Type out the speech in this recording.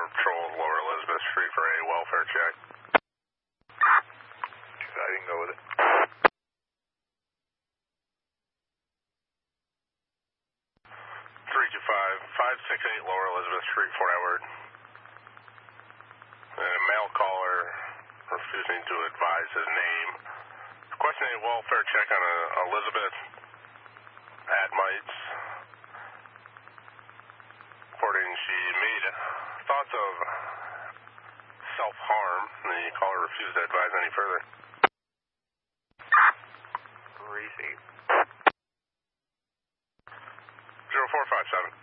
Border Patrol, Lower Elizabeth Street for a welfare check. I can go with it. 325-568 Lower Elizabeth Street, Fort Edward. A male caller refusing to advise his name. Requesting a welfare check on Elizabeth Atmites. Reporting she made thoughts of self-harm. The caller refused to advise any further. Receive. 0457.